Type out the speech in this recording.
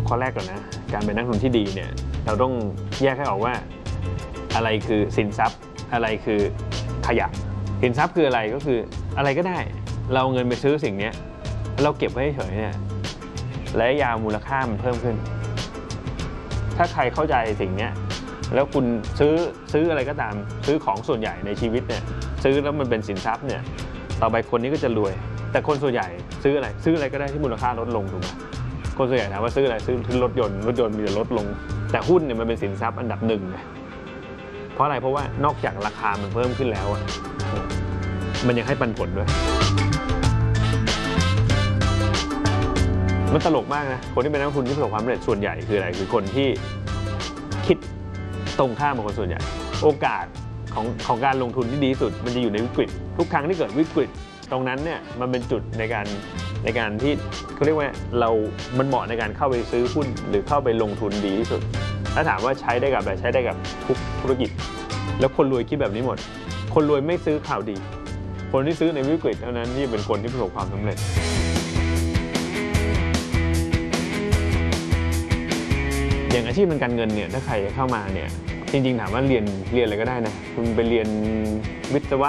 เอาข้อแรกก่อนนะการเป็นนักลงทุนที่ดีเนี่ยเราต้องแยกให้ออกว่าอะไรคือสินทรัพย์อะไรคือขยะสินทรัพย์คืออะไรก็คืออะไรก็ได้เราเงินไปซื้อสิ่งนี้เราเก็บไว้เฉยเนี่ยระยะยาวมูลค่ามันเพิ่มขึ้นถ้าใครเข้าใจสิ่งนี้แล้วคุณซื้ออะไรก็ตามซื้อของส่วนใหญ่ในชีวิตเนี่ยซื้อแล้วมันเป็นสินทรัพย์เนี่ยต่อไปคนนี้ก็จะรวยแต่คนส่วนใหญ่ซื้ออะไรก็ได้ที่มูลค่าลดลงถูกไหมคนส่วนใหญ่ถามว่าซื้ออะไรซื้อรถยนต์มีแต่ลดลงแต่หุ้นเนี่ยมันเป็นสินทรัพย์อันดับหนึ่งนะเพราะอะไรเพราะว่านอกจากราคามันเพิ่มขึ้นแล้วมันยังให้ปันผลด้วยมันตลกมากนะคนที่เป็นนักลงทุนที่ประสบความสำเร็จส่วนใหญ่คืออะไรคือคนที่คิดตรงข้ามกับคนส่วนใหญ่โอกาสของการลงทุนที่ดีที่สุดมันจะอยู่ในวิกฤตทุกครั้งที่เกิดวิกฤตตรงนั้นเนี่ยมันเป็นจุดในการที่เขาเรียกว่ามันเหมาะในการเข้าไปซื้อหุ้นหรือเข้าไปลงทุนดีที่สุดถ้าถามว่าใช้ได้กับอะไรใช้ได้กับทุกธุรกิจแล้วคนรวยคิดแบบนี้หมดคนรวยไม่ซื้อข่าวดีคนที่ซื้อในวิกฤตเท่านั้นที่เป็นคนที่ประสบความสำเร็จอย่างอาชีพทางการเงินเนี่ยถ้าใครเข้ามาเนี่ยจริงๆถามว่าเรียนอะไรก็ได้นะคุณไปเรียนวิศวะ